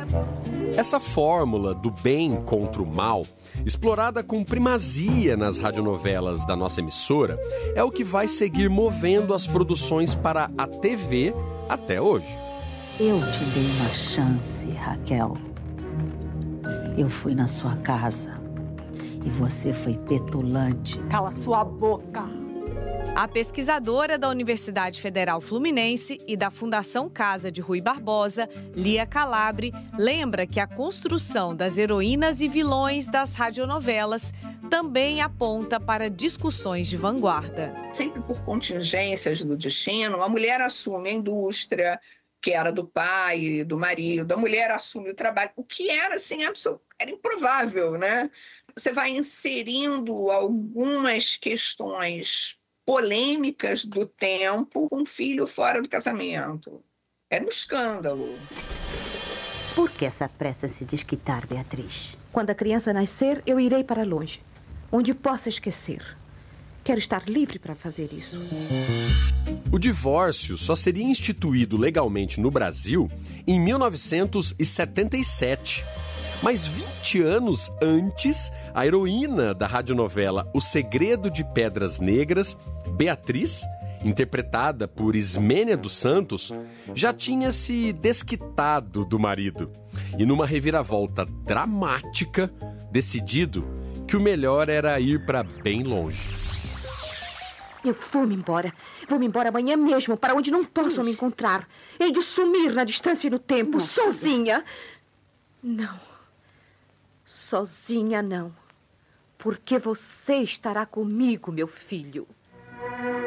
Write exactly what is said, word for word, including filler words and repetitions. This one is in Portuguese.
Essa fórmula do bem contra o mal, explorada com primazia nas radionovelas da nossa emissora, é o que vai seguir movendo as produções para a T V até hoje. Eu te dei uma chance, Raquel. Eu fui na sua casa e você foi petulante. Cala sua boca! A pesquisadora da Universidade Federal Fluminense e da Fundação Casa de Rui Barbosa, Lia Calabre, lembra que a construção das heroínas e vilões das radionovelas também aponta para discussões de vanguarda. Sempre por contingências do destino, a mulher assume a indústria, que era do pai e do marido, a mulher assume o trabalho, o que era, assim, absoluto, era improvável, né? Você vai inserindo algumas questões polêmicas do tempo com um filho fora do casamento. Era um escândalo. Por que essa pressa em se desquitar, Beatriz? Quando a criança nascer, eu irei para longe, onde possa esquecer. Quero estar livre para fazer isso. O divórcio só seria instituído legalmente no Brasil em mil novecentos e setenta e sete. Mas vinte anos antes, a heroína da radionovela O Segredo de Pedras Negras, Beatriz, interpretada por Ismênia dos Santos, já tinha se desquitado do marido. E numa reviravolta dramática, decidido que o melhor era ir para bem longe. Eu vou-me embora. Vou-me embora amanhã mesmo, para onde não possam me encontrar. Hei de sumir na distância e no tempo, sozinha. Não. Sozinha não. Porque você estará comigo, meu filho.